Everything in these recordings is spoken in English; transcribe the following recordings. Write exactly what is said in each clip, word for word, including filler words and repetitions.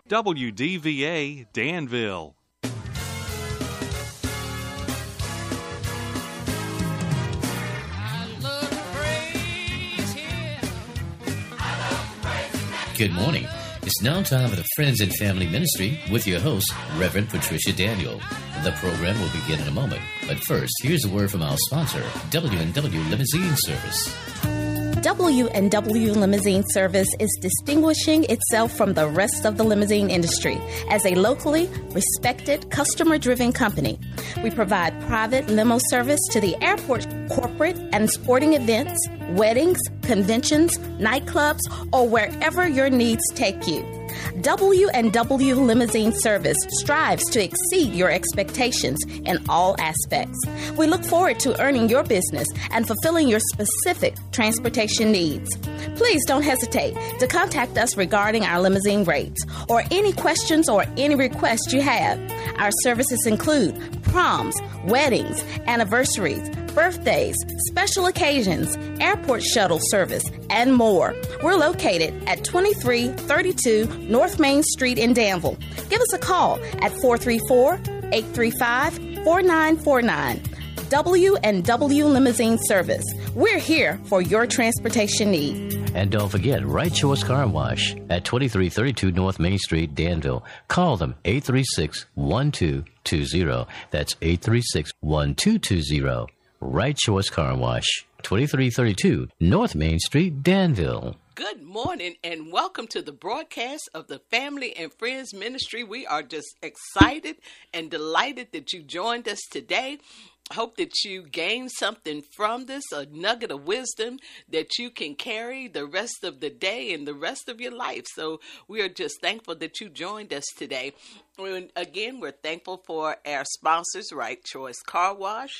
W D V A Danville. Good morning. It's now time for the Friends and Family Ministry with your host, Reverend Patricia Daniel. The program will begin in a moment, but first, here's a word from our sponsor, W and W Limousine Service. W and W Limousine Service is distinguishing itself from the rest of the limousine industry as a locally respected, customer-driven company. We provide private limo service to the airport, corporate and sporting events, weddings, conventions, nightclubs, or wherever your needs take you. W and W Limousine Service strives to exceed your expectations in all aspects. We look forward to earning your business and fulfilling your specific transportation needs. Please don't hesitate to contact us regarding our limousine rates or any questions or any requests you have. Our services include proms, weddings, anniversaries, birthdays, special occasions, airport shuttle service, and more. We're located at twenty-three thirty-two North Main Street in Danville. Give us a call at four three four, eight three five, four nine four nine. W and W Limousine Service. We're here for your transportation need. And don't forget, Right Choice Car Wash at twenty-three thirty-two North Main Street, Danville. Call them eight three six, one two two zero. That's eight three six, one two two zero. Right Choice Car Wash, twenty-three thirty-two North Main Street, Danville. Good morning and welcome to the broadcast of the Family and Friends Ministry. We are just excited and delighted that you joined us today. Hope that you gained something from this, a nugget of wisdom that you can carry the rest of the day and the rest of your life. So we are just thankful that you joined us today. And again, we're thankful for our sponsors, Right Choice Car Wash.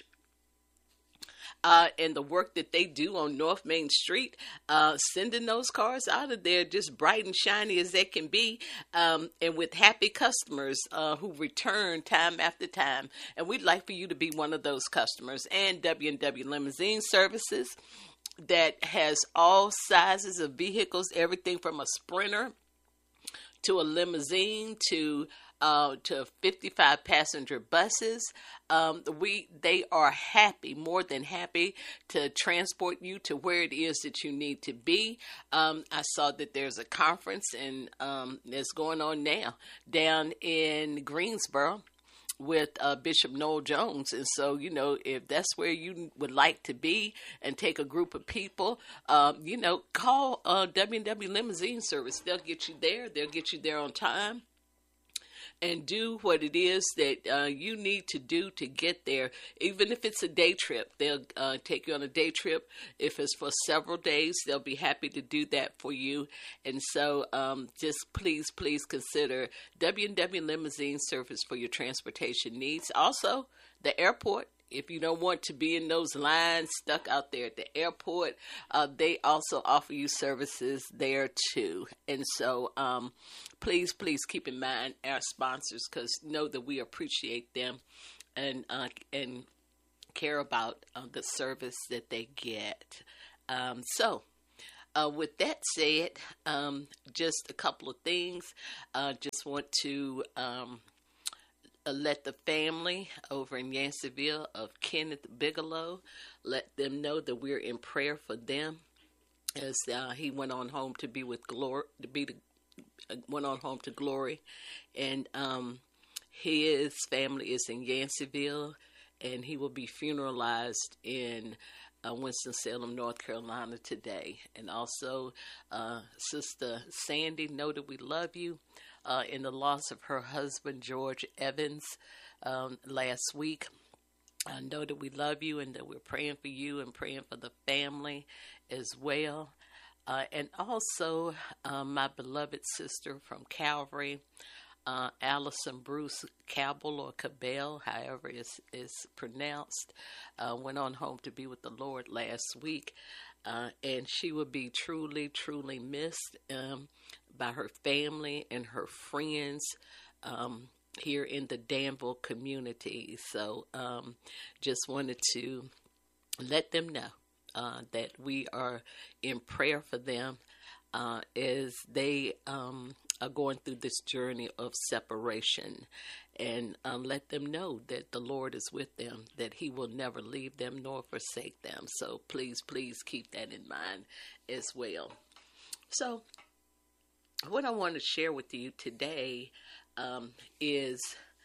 Uh, and the work that they do on North Main Street, uh, sending those cars out of there just bright and shiny as they can be, um, and with happy customers uh, who return time after time. And we'd like for you to be one of those customers. And W and W Limousine Services that has all sizes of vehicles, everything from a Sprinter to a limousine to Uh, to fifty-five passenger buses. Um, we they are happy, more than happy, to transport you to where it is that you need to be. Um, I saw that there's a conference and um, that's going on now down in Greensboro with uh, Bishop Noel Jones. And so, you know, if that's where you would like to be and take a group of people, um, you know, call uh, W and W Limousine Service. They'll get you there. They'll get you there on time and do what it is that uh, you need to do to get there. Even if it's a day trip, they'll uh, take you on a day trip. If it's for several days, they'll be happy to do that for you. And so um, just please, please consider W and W Limousine Service for your transportation needs. Also, the airport. If you don't want to be in those lines stuck out there at the airport, uh, they also offer you services there too. And so um, please, please keep in mind our sponsors, because know that we appreciate them and uh, and care about uh, the service that they get. Um, so uh, with that said, um, just a couple of things. Uh, just want to Um, Uh, let the family over in Yanceyville of Kenneth Bigelow, let them know that we're in prayer for them as uh, he went on home to be with glory, to be the, uh, went on home to glory, and um, his family is in Yanceyville, and he will be funeralized in uh, Winston-Salem, North Carolina today. And also, uh, Sister Sandy, know that we love you. Uh, in the loss of her husband, George Evans, um, last week. I know that we love you and that we're praying for you and praying for the family as well. Uh, and also, um, my beloved sister from Calvary, uh, Allison Bruce Cabell or Cabell, however it's, it's pronounced, uh, went on home to be with the Lord last week. Uh, and she will be truly, truly missed um, by her family and her friends um, here in the Danville community. So um, just wanted to let them know uh, that we are in prayer for them uh, as they um, are going through this journey of separation, and um, let them know that the Lord is with them, that he will never leave them nor forsake them. So please, please keep that in mind as well. So what I want to share with you today um, is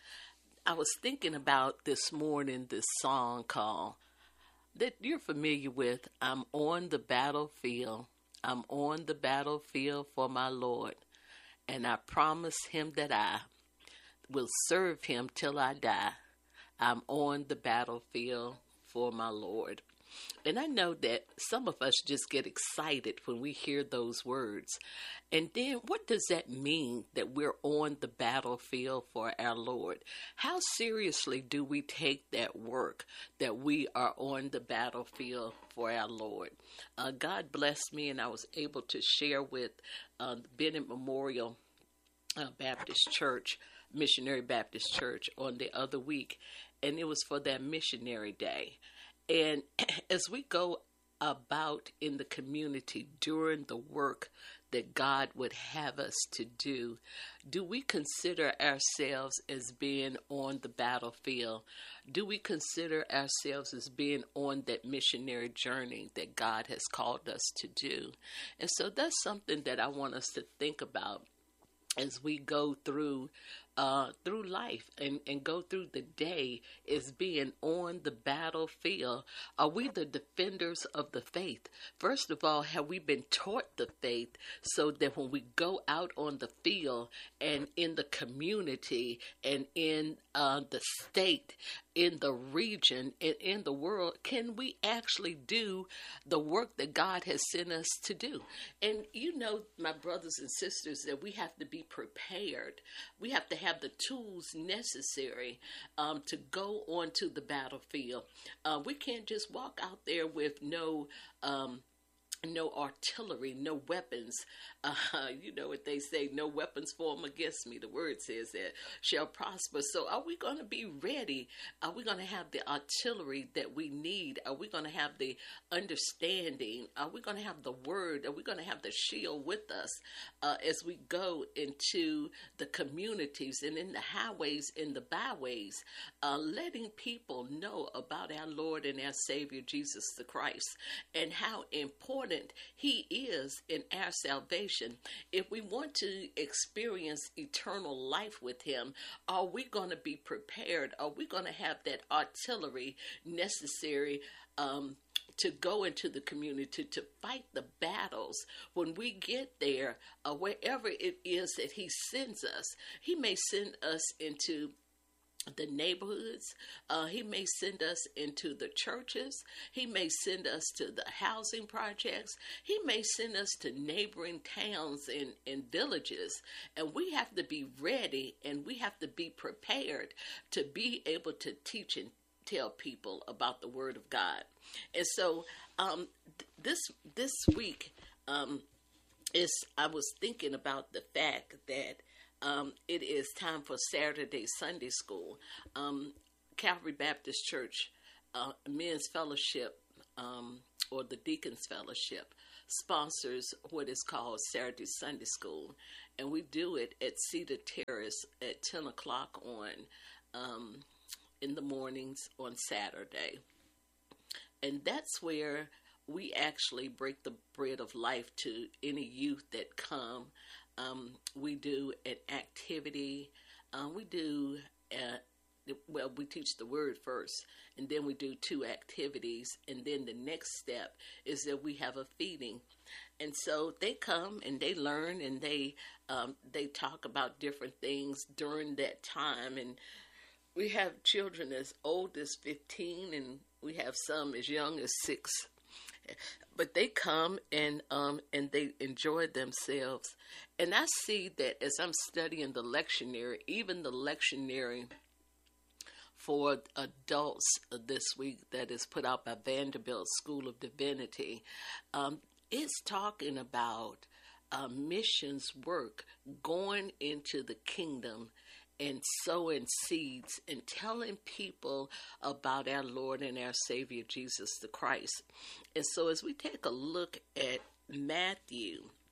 I was thinking about this morning, this song called, that you're familiar with, I'm on the battlefield. I'm on the battlefield for my Lord, and I promise him that I will serve him till I die. I'm on the battlefield for my Lord. And I know that some of us just get excited when we hear those words. And then what does that mean, that we're on the battlefield for our Lord? How seriously do we take that work, that we are on the battlefield for our Lord? Uh, God blessed me, and I was able to share with uh, Bennett Memorial uh, Baptist Church, Missionary Baptist Church, on the other week. And it was for their missionary day. And as we go about in the community during the work that God would have us to do, do we consider ourselves as being on the battlefield? Do we consider ourselves as being on that missionary journey that God has called us to do? And so that's something that I want us to think about as we go through uh, through life and, and go through the day, is being on the battlefield. Are we the defenders of the faith? First of all, have we been taught the faith so that when we go out on the field and in the community and in uh, the state, in the region, and in the world, can we actually do the work that God has sent us to do? And you know, my brothers and sisters, that we have to be prepared. We have to have the tools necessary um, to go onto the battlefield. Uh, we can't just walk out there with no um, no artillery, no weapons. Uh, you know what they say, no weapons formed against me. The word says that shall prosper. So are we going to be ready? Are we going to have the artillery that we need? Are we going to have the understanding? Are we going to have the word? Are we going to have the shield with us uh, as we go into the communities and in the highways, in the byways, uh, letting people know about our Lord and our Savior, Jesus the Christ, and how important he is in our salvation? If we want to experience eternal life with him, are we going to be prepared? Are we going to have that artillery necessary um, to go into the community, to fight the battles when we get there, uh, wherever it is that he sends us? He may send us into the neighborhoods. Uh, he may send us into the churches. He may send us to the housing projects. He may send us to neighboring towns and, and villages. And we have to be ready, and we have to be prepared to be able to teach and tell people about the Word of God. And so um, th- this this week um, is I was thinking about the fact that Um, it is time for Saturday Sunday School. Um, Calvary Baptist Church uh, Men's Fellowship um, or the Deacons Fellowship sponsors what is called Saturday Sunday School. And we do it at Cedar Terrace at ten o'clock on um, in the mornings on Saturday. And that's where we actually break the bread of life to any youth that come. Um, we do an activity. Uh, we do, uh, well, we teach the word first, and then we do two activities. And then the next step is that we have a feeding. And so they come and they learn, and they um, they talk about different things during that time. And we have children as old as fifteen, and we have some as young as six. But they come and um, and they enjoy themselves. And I see that as I'm studying the lectionary, even the lectionary for adults this week that is put out by Vanderbilt School of Divinity, um, it's talking about uh, missions work, going into the kingdom and sowing seeds and telling people about our Lord and our Savior, Jesus the Christ. And so as we take a look at Matthew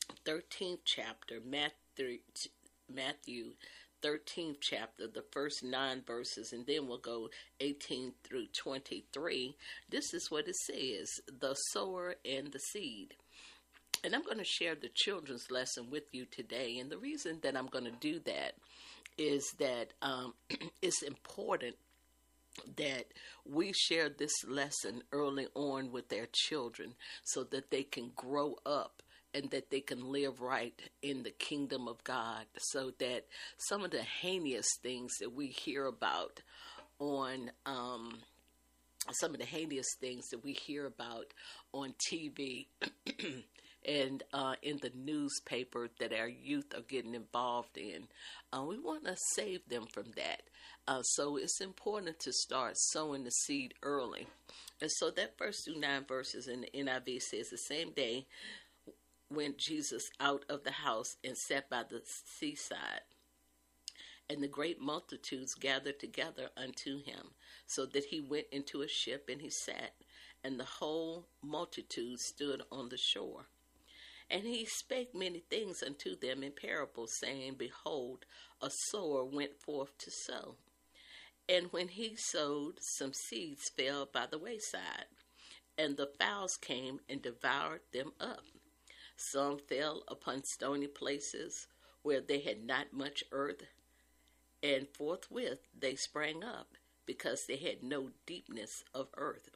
thirteenth chapter, Matthew, Matthew thirteenth chapter, the first nine verses, and then we'll go eighteen through twenty-three. This is what it says, the sower and the seed. And I'm going to share the children's lesson with you today. And the reason that I'm going to do that is that um, it's important that we share this lesson early on with their children so that they can grow up and that they can live right in the kingdom of God, so that some of the heinous things that we hear about on um, some of the heinous things that we hear about on T V and uh, in the newspaper that our youth are getting involved in, uh, we want to save them from that. Uh, so it's important to start sowing the seed early. And so that first through nine verses in the N I V says, the same day went Jesus out of the house and sat by the seaside. And the great multitudes gathered together unto him, so that he went into a ship and he sat, and the whole multitude stood on the shore. And he spake many things unto them in parables, saying, Behold, a sower went forth to sow. And when he sowed, some seeds fell by the wayside, and the fowls came and devoured them up. Some fell upon stony places where they had not much earth, and forthwith they sprang up, because they had no deepness of earth.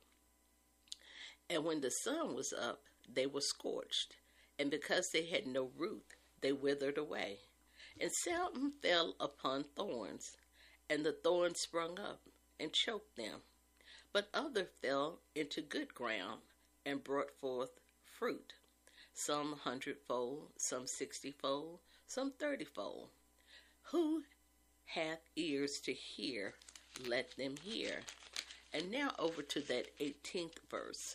And when the sun was up, they were scorched, and because they had no root, they withered away. And some fell upon thorns, and the thorns sprung up and choked them. But others fell into good ground and brought forth fruit, some hundredfold, some sixtyfold, some thirtyfold. Who hath ears to hear, let them hear. And now over to that eighteenth verse.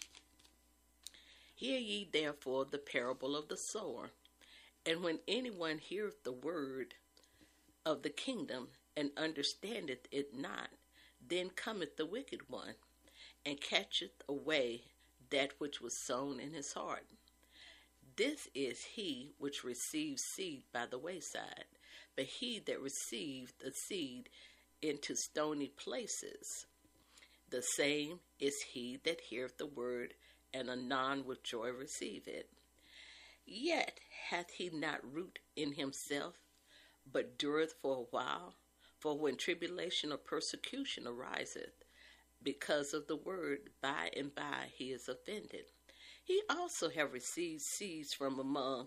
Hear ye therefore the parable of the sower. And when anyone heareth the word of the kingdom, and understandeth it not, then cometh the wicked one, and catcheth away that which was sown in his heart. This is he which receives seed by the wayside, but he that received the seed into stony places, the same is he that heareth the word, and anon with joy receive it. Yet hath he not root in himself, but dureth for a while. For when tribulation or persecution ariseth, because of the word, by and by he is offended. He also have received seeds from among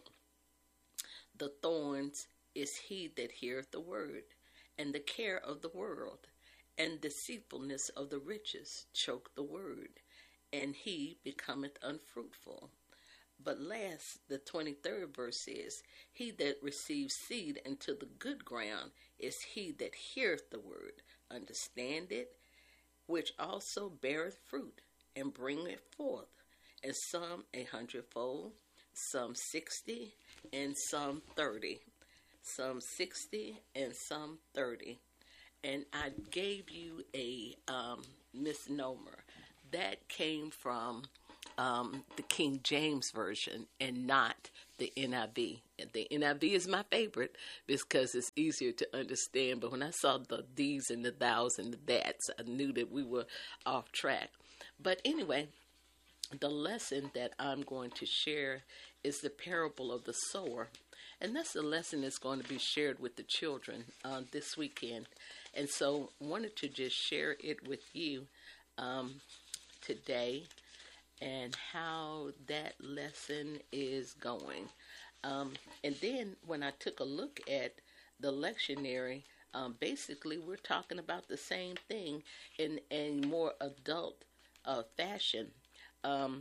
the thorns is he that heareth the word, and the care of the world, and deceitfulness of the riches choke the word, and he becometh unfruitful. But last, the twenty-third verse says, He that receives seed into the good ground is he that heareth the word, understand it, which also beareth fruit, and bringeth forth, and some a hundredfold, some sixty, and some thirty. Some sixty, and some thirty. And I gave you a um, misnomer. That came from Um, the King James Version and not the N I V. The N I V is my favorite because it's easier to understand, but when I saw the these and the thous and the that's, I knew that we were off track. But anyway, the lesson that I'm going to share is the parable of the sower, and that's the lesson that's going to be shared with the children uh, this weekend. And so wanted to just share it with you um, today, and how that lesson is going. Um, and then when I took a look at the lectionary, um, basically we're talking about the same thing in a more adult uh, fashion. Um,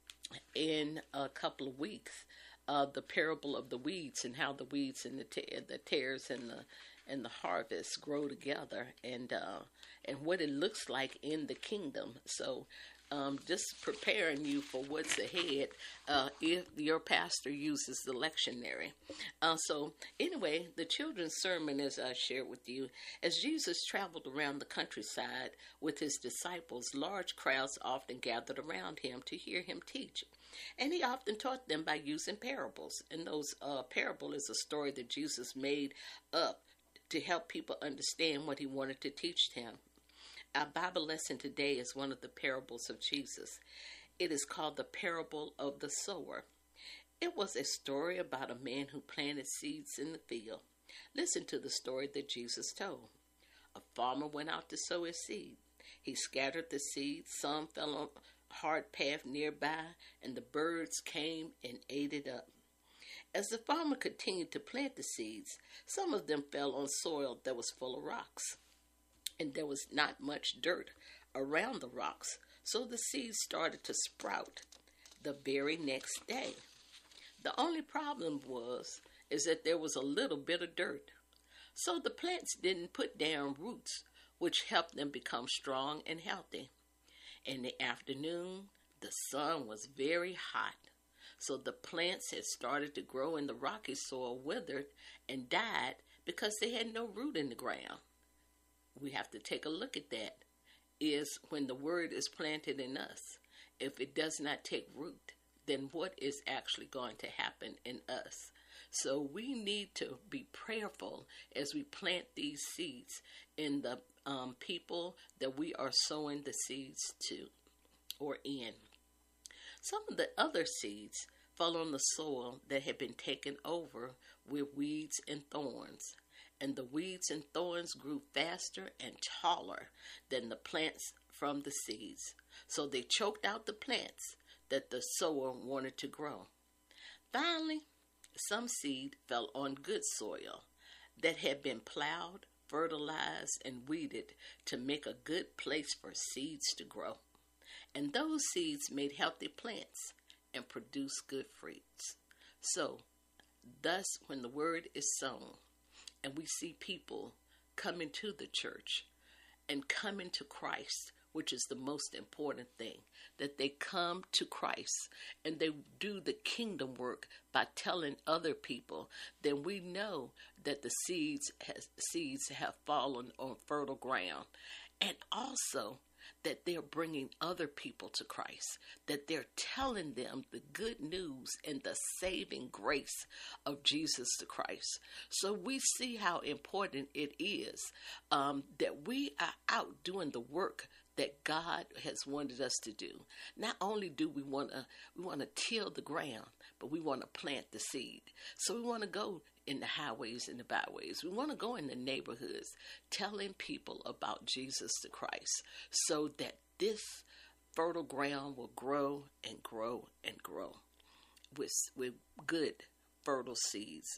in a couple of weeks, uh, the parable of the weeds, and how the weeds and the, ta- the tares and the and the harvest grow together, and uh, and what it looks like in the kingdom. So um, just preparing you for what's ahead uh, if your pastor uses the lectionary. Uh, so anyway, the children's sermon, as I shared with you, as Jesus traveled around the countryside with his disciples, large crowds often gathered around him to hear him teach. And he often taught them by using parables. And those uh, parable is a story that Jesus made up to help people understand what he wanted to teach them. Our Bible lesson today is one of the parables of Jesus. It is called the parable of the sower. It was a story about a man who planted seeds in the field. Listen to the story that Jesus told. A farmer went out to sow his seed. He scattered the seed. Some fell on a hard path nearby, and the birds came and ate it up. As the farmer continued to plant the seeds, some of them fell on soil that was full of rocks, and there was not much dirt around the rocks, so the seeds started to sprout the very next day. The only problem was is that there was a little bit of dirt, so the plants didn't put down roots, which helped them become strong and healthy. In the afternoon, the sun was very hot, so the plants had started to grow in the rocky soil withered and died because they had no root in the ground. We have to take a look at that, is when the word is planted in us. If it does not take root, then what is actually going to happen in us? So we need to be prayerful as we plant these seeds in the um, people that we are sowing the seeds to or in. Some of the other seeds fell on the soil that had been taken over with weeds and thorns. And the weeds and thorns grew faster and taller than the plants from the seeds. So they choked out the plants that the sower wanted to grow. Finally, some seed fell on good soil that had been plowed, fertilized, and weeded to make a good place for seeds to grow. And those seeds made healthy plants and produced good fruits. So, thus, when the word is sown, and we see people coming to the church and coming to Christ, which is the most important thing, that they come to Christ and they do the kingdom work by telling other people, then we know that the seeds has, seeds have fallen on fertile ground. And also that they're bringing other people to Christ, that they're telling them the good news and the saving grace of Jesus the Christ. So we see how important it is um, that we are out doing the work that God has wanted us to do. Not only do we want to we want to till the ground, but we want to plant the seed. So we want to go in the highways and the byways. We want to go in the neighborhoods telling people about Jesus the Christ so that this fertile ground will grow and grow and grow with, with good fertile seeds.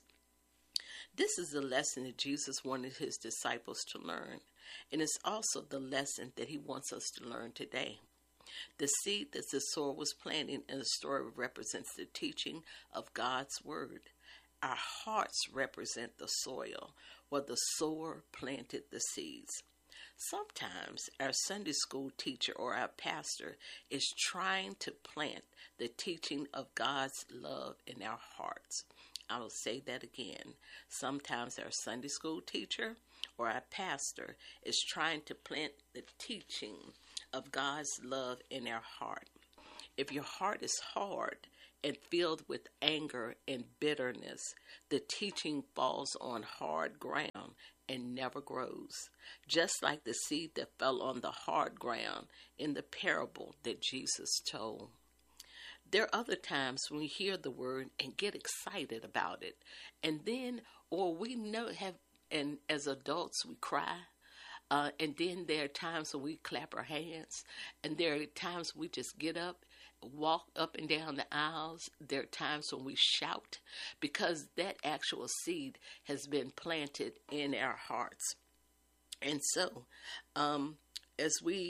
This is the lesson that Jesus wanted his disciples to learn, and it's also the lesson that he wants us to learn today. The seed that the sower was planting in the story represents the teaching of God's word. Our hearts represent the soil where the sower planted the seeds. Sometimes our Sunday school teacher or our pastor is trying to plant the teaching of God's love in our hearts. I will say that again. Sometimes our Sunday school teacher or our pastor is trying to plant the teaching of God's love in our heart. If your heart is hard and filled with anger and bitterness, the teaching falls on hard ground and never grows, just like the seed that fell on the hard ground in the parable that Jesus told. There are other times when we hear the word and get excited about it, and then, or we know have, and as adults we cry, uh, and then there are times when we clap our hands, and there are times we just get up, walk up and down the aisles. There are times when we shout because that actual seed has been planted in our hearts. And so, um, as we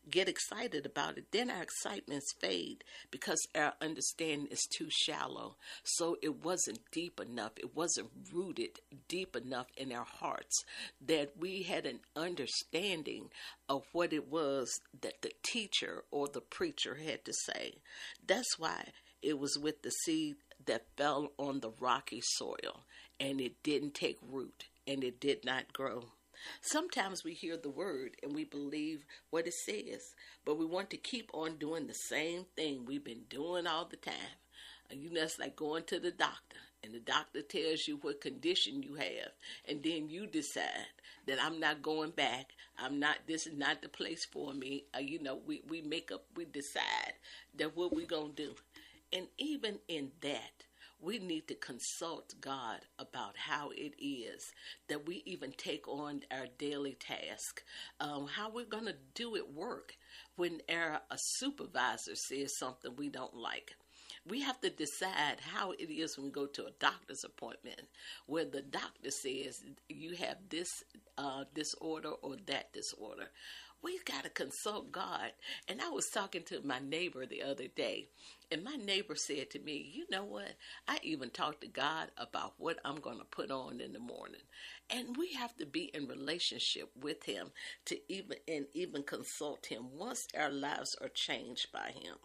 get excited about it, then our excitements fade because our understanding is too shallow. So it wasn't deep enough. It wasn't rooted deep enough in our hearts that we had an understanding of what it was that the teacher or the preacher had to say. That's why it was with the seed that fell on the rocky soil, and it didn't take root, and it did not grow. Sometimes we hear the word and we believe what it says, but we want to keep on doing the same thing we've been doing all the time. You know, it's like going to the doctor, and the doctor tells you what condition you have, and then you decide that I'm not going back. I'm not, this is not the place for me. Uh, you know, we, we make up, we decide that what we're going to do. And even in that, we need to consult God about how it is that we even take on our daily task, um, how we're going to do it work when our a supervisor says something we don't like. We have to decide how it is when we go to a doctor's appointment where the doctor says you have this uh, disorder or that disorder. We've got to consult God. And I was talking to my neighbor the other day, and my neighbor said to me, you know what? I even talked to God about what I'm going to put on in the morning. And we have to be in relationship with him to even and even consult him once our lives are changed by him.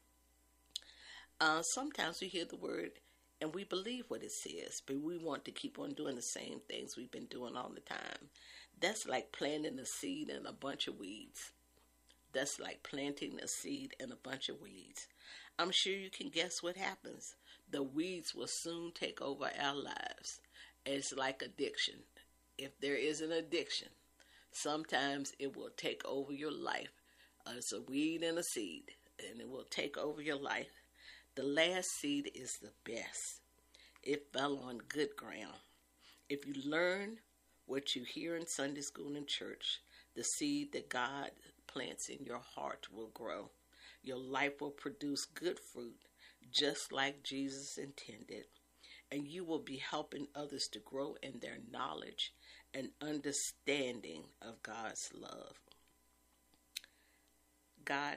Uh, sometimes we hear the word and we believe what it says, but we want to keep on doing the same things we've been doing all the time. That's like planting a seed in a bunch of weeds. That's like planting a seed in a bunch of weeds. I'm sure you can guess what happens. The weeds will soon take over our lives. It's like addiction. If there is an addiction, sometimes it will take over your life. Uh, it's a weed and a seed, and it will take over your life. The last seed is the best. It fell on good ground. If you learn what you hear in Sunday school and church, the seed that God plants in your heart will grow. Your life will produce good fruit, just like Jesus intended. And you will be helping others to grow in their knowledge and understanding of God's love. God,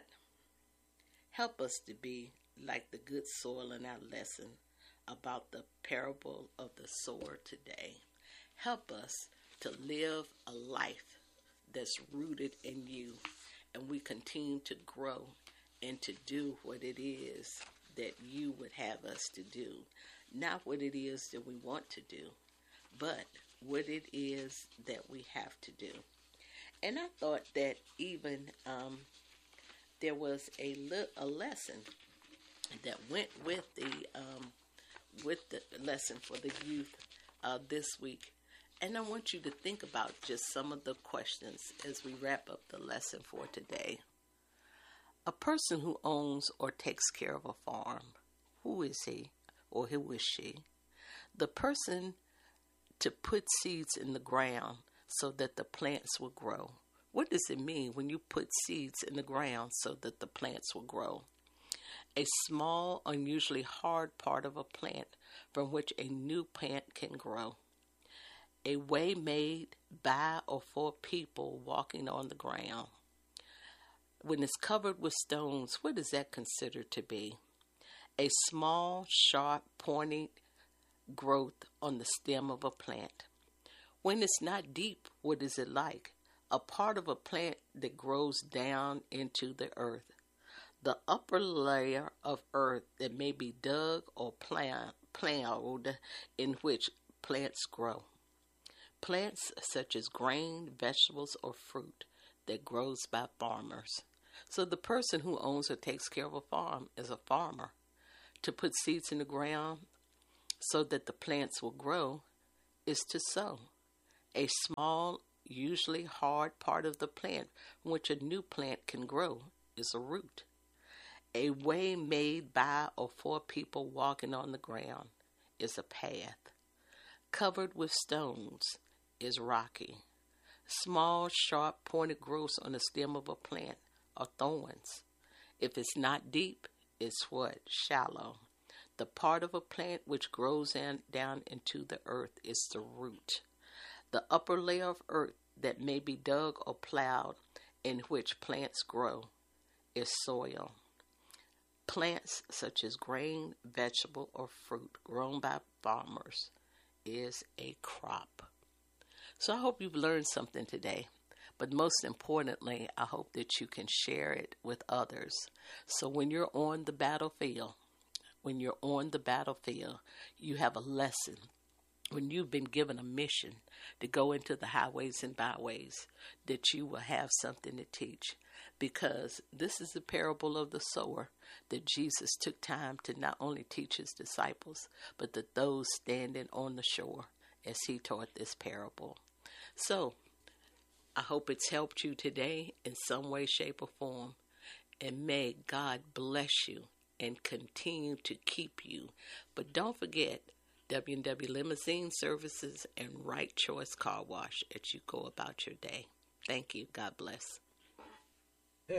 help us to be like the good soil in our lesson about the parable of the sower today. Help us to live a life that's rooted in you, and we continue to grow and to do what it is that you would have us to do. Not what it is that we want to do, but what it is that we have to do. And I thought that even um, there was a, le- a lesson that went with the um, with the lesson for the youth uh, this week. And I want you to think about just some of the questions as we wrap up the lesson for today. A person who owns or takes care of a farm, who is he or who is she? The person to put seeds in the ground so that the plants will grow. What does it mean when you put seeds in the ground so that the plants will grow? A small, unusually hard part of a plant from which a new plant can grow. A way made by or for people walking on the ground. When it's covered with stones, what is that considered to be? A small, sharp, pointed growth on the stem of a plant. When it's not deep, what is it like? A part of a plant that grows down into the earth. The upper layer of earth that may be dug or plant, plowed in which plants grow. Plants such as grain, vegetables, or fruit that grows by farmers. So the person who owns or takes care of a farm is a farmer. To put seeds in the ground so that the plants will grow is to sow. A small, usually hard part of the plant from which a new plant can grow is a root. A way made by or for people walking on the ground is a path. Covered with stones is rocky. Small, sharp, pointed growths on the stem of a plant are thorns. If it's not deep, it's what? Shallow. The part of a plant which grows in, down into the earth is the root. The upper layer of earth that may be dug or plowed in which plants grow is soil. Plants such as grain, vegetable, or fruit grown by farmers is a crop. So I hope you've learned something today. But most importantly, I hope that you can share it with others. So when you're on the battlefield, when you're on the battlefield, you have a lesson. When you've been given a mission to go into the highways and byways, that you will have something to teach. Because this is the parable of the sower that Jesus took time to not only teach his disciples, but that those standing on the shore as he taught this parable. So, I hope it's helped you today in some way, shape, or form. And may God bless you and continue to keep you. But don't forget W and W Limousine Services and Right Choice Car Wash as you go about your day. Thank you. God bless.